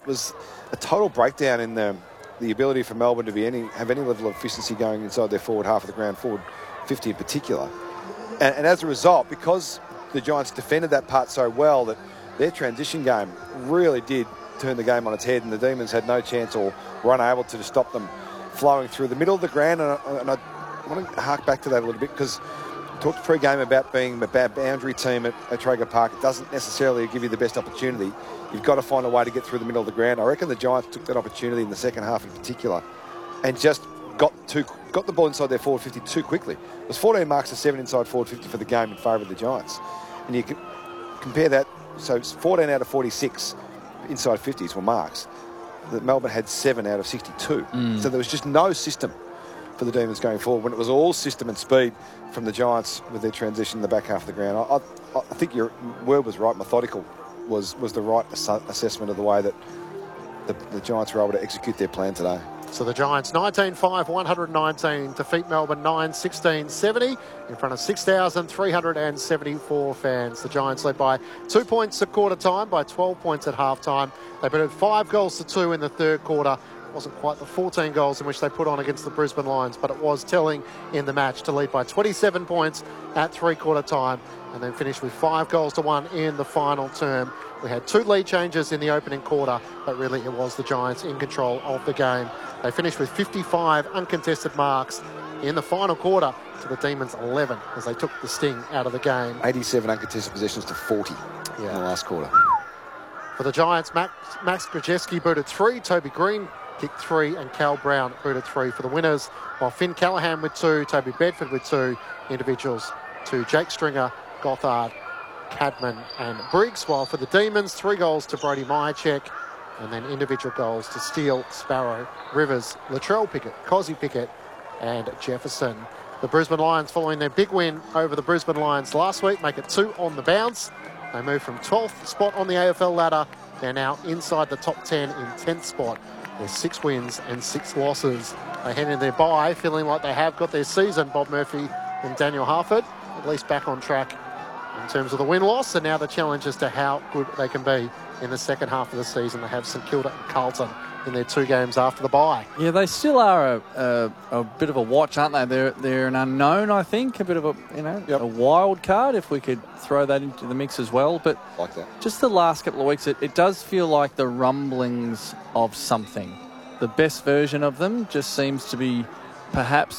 was a total breakdown in the ability for Melbourne to have any level of efficiency going inside their forward half of the ground, forward 50 in particular. And as a result, because the Giants defended that part so well, that their transition game really did turn the game on its head, and the Demons had no chance or were unable to stop them flowing through the middle of the ground. And I want to hark back to that a little bit, because we talked pre-game about being a bad boundary team at Traeger Park. It doesn't necessarily give you the best opportunity. You've got to find a way to get through the middle of the ground. I reckon the Giants took that opportunity in the second half in particular and just got the ball inside their forward 50 too quickly. It was 14 marks to 7 inside forward 50 for the game in favour of the Giants. And you can compare that, so it's 14 out of 46 inside 50s were marks. That Melbourne had 7 out of 62. So there was just no system for the Demons going forward when it was all system and speed from the Giants with their transition in the back half of the ground. I think your word was right. Methodical was the right assessment of the way that the Giants were able to execute their plan today. So the Giants 19-5, 119, defeat Melbourne 9-16, 70 in front of 6,374 fans. The Giants led by 2 points at quarter time, by 12 points at half time. They beat 5 goals to 2 in the third quarter. It wasn't quite the 14 goals in which they put on against the Brisbane Lions, but it was telling in the match to lead by 27 points at three-quarter time and then finish with 5 goals to 1 in the final term. We had 2 lead changes in the opening quarter, but really it was the Giants in control of the game. They finished with 55 uncontested marks in the final quarter to the Demons 11 as they took the sting out of the game. 87 uncontested possessions to 40 in the last quarter. For the Giants, Max Krzyzewski booted 3, Toby Green kicked 3 and Cal Brown booted 3 for the winners, while Finn Callahan with 2, Toby Bedford with 2 individuals to Jake Stringer, Gothard, Cadman and Briggs, while for the Demons, 3 goals to Brody Myercheck and then individual goals to Steele, Sparrow, Rivers, Latrell Pickett, Cozzy Pickett and Jefferson. The Brisbane Lions, following their big win over the Brisbane Lions last week, make it 2 on the bounce. They move from 12th spot on the AFL ladder. They're now inside the top 10 in 10th spot. There's 6 wins and 6 losses. They head in their bye feeling like they have got their season, Bob Murphy and Daniel Harford, at least back on track in terms of the win-loss, and now the challenge as to how good they can be in the second half of the season. They have St Kilda and Carlton in their 2 games after the bye. Yeah, they still are a bit of a watch, aren't they? They're an unknown, I think, a bit of a a wild card, if we could throw that into the mix as well. But like that. Just the last couple of weeks, it does feel like the rumblings of something. The best version of them just seems to be perhaps